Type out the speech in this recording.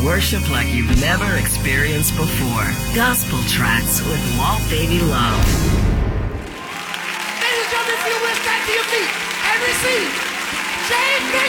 worship like you've never experienced before. Gospel Tracks with Walt Baby Love. Ladies and gentlemen, if you will stand to your feet and receive James